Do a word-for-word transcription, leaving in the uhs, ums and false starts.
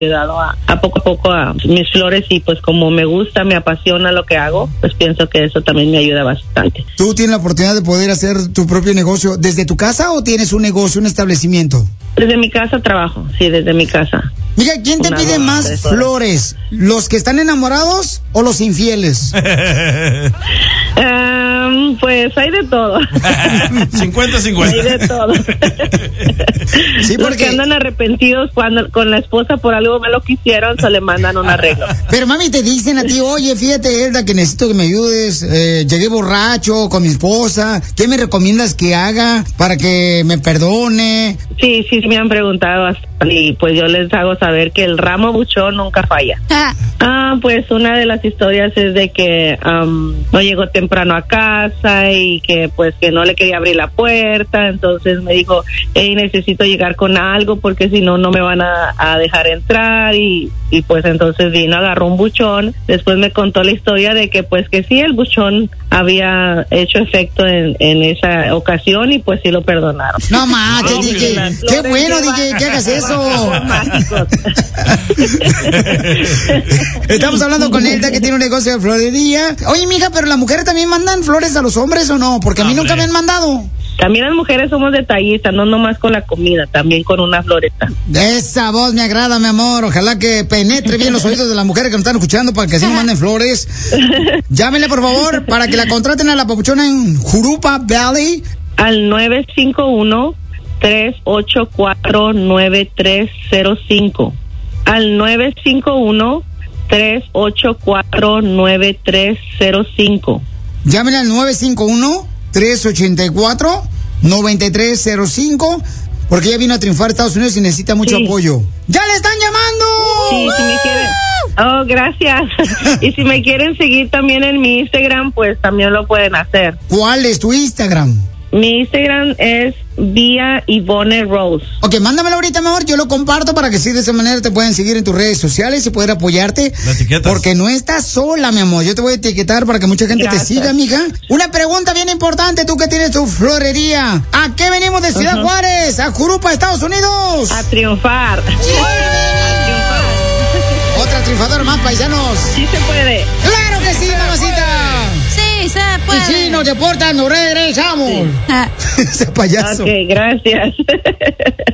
ayudado a, a poco a poco a mis flores y pues como me gusta, me apasiona lo que hago, pues pienso que eso también me ayuda bastante. ¿Tú tienes la oportunidad de poder hacer tu propio negocio desde tu casa o tienes un negocio, un establecimiento? Desde mi casa trabajo, sí, desde mi casa. Mira, ¿quién te pide más flores? ¿Los que están enamorados o los infieles? um, pues hay de todo. cincuenta cincuenta. Hay de todo. Sí, porque... Los que andan arrepentidos cuando con la esposa por algo malo que hicieron, se le mandan un arreglo. Pero mami, te dicen a ti, oye, fíjate, Elda, que necesito que me ayudes. Eh, llegué borracho con mi esposa. ¿Qué me recomiendas que haga para que me perdone? Sí, sí, sí me han preguntado y pues yo les hago saber que el ramo buchón nunca falla. Ah, pues una de las historias es de que um, no llegó temprano a casa y que pues que no le quería abrir la puerta, entonces me dijo, hey, necesito llegar con algo porque si no, no me van a, a dejar entrar y, y pues entonces vino, agarró un buchón, después me contó la historia de que pues que sí, el buchón había hecho efecto en, en esa ocasión y pues sí lo perdonaron. No manches, no, D J, qué bueno, D J, que hagas eso. Estamos hablando con Elda, que tiene un negocio de florería. Oye, mija, pero las mujeres también mandan flores a los hombres o no, porque a mí nunca me han mandado. También las mujeres somos detallistas, no nomás con la comida, también con una floreta. Esa voz me agrada, mi amor. Ojalá que penetre bien los oídos de las mujeres que nos están escuchando para que así nos manden flores. Llámenle, por favor, para que la contraten a la papuchona en Jurupa Valley. Al nueve cinco uno, tres ocho cuatro, nueve tres cero cinco. Al nueve cinco uno, tres ocho cuatro, nueve tres cero cinco. Llámenle al nueve cinco uno, tres ocho cuatro, nueve tres cero cinco, porque ella vino a triunfar a Estados Unidos y necesita mucho sí. apoyo. ¡Ya le están llamando! Sí, si me quieren. Oh, gracias. Y si me quieren seguir también en mi Instagram, pues también lo pueden hacer. ¿Cuál es tu Instagram? Mi Instagram es Vía Ivonne Rose. Ok, mándamelo ahorita, mejor. Yo lo comparto para que sí, de esa manera te puedan seguir en tus redes sociales y poder apoyarte. ¿La etiquetas? Porque no estás sola, mi amor. Yo te voy a etiquetar para que mucha gente Gracias. te siga, mija. Una pregunta bien importante, tú que tienes tu florería. ¿A qué venimos de Ciudad uh-huh. Juárez? ¿A Jurupa, Estados Unidos? A triunfar. Sí. A triunfar. Otra triunfadora más, paisanos. Sí se puede. ¡Claro que sí, sí mamacita! Sí, se puede. Y si nos deportan, nos regresamos. Sí. Ese payaso. Ok, gracias.